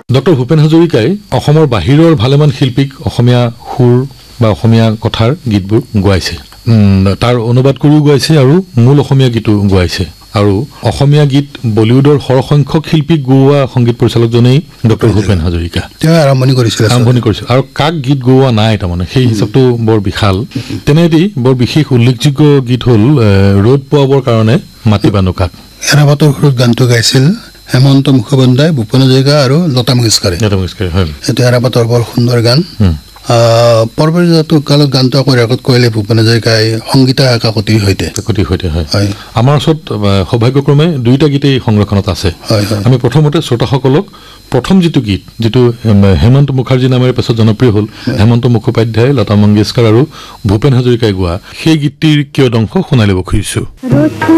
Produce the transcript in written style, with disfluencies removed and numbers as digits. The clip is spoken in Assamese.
ডক্টৰ ভূপেন হাজৰিকাই অসমৰ বাহিৰৰ ভালেমান শিল্পীক অসমীয়া সুৰ বা অসমীয়া কথাৰ গীতবোৰ গোৱাইছে তাৰ অনুবাদ কৰিও গোৱাইছে আৰু মূল অসমীয়া গীতো গোৱাইছে আৰু অসমীয়া গীত বলিউডৰ সৰহসংখ্যক শিল্পীক গোৱা সংগীত পৰিচালকজনেই ডক্টৰ ভূপেন হাজৰিকা তেওঁ আৰম্ভণি কৰিছিল আৰু কাক গীত গোৱা নাই তাৰমানে সেই হিচাপটো বৰ বিশাল তেনেদি বৰ বিশেষ উল্লেখযোগ্য গীত হ'ল ৰ'দ পোৱাবৰ কাৰণে মাতিবা নোকাক এৰাবাটৰ সুৰত গানটো গাইছিল হেমন্ত মুখোপাধ্যায় ভূপেন হাজৰিকা আৰু লতা মংগেশকাৰে এইটো এৰাবাটৰ বৰ সুন্দৰ গান পৰৱৰ্তী কালত গানটো আকৌ ৰেকৰ্ড কৰিলে ভূপেন হাজৰিকাই সংগীতা কাকতিৰ সৈতে হয় আমাৰ ওচৰত সৌভাগ্যক্ৰমে দুইটা গীতেই সংৰক্ষণত আছে আমি প্ৰথমতে শ্ৰোতাসকলক প্ৰথম যিটো গীত যিটো হেমন্ত মুখাৰ্জী নামেৰে পাছত জনপ্ৰিয় হ'ল হেমন্ত মুখোপাধ্যায় লতা মংগেশকাৰ আৰু ভূপেন হাজৰিকাই গোৱা সেই গীতটিৰ কিয়দংশ শুনাই ল'ব খুজিছোঁ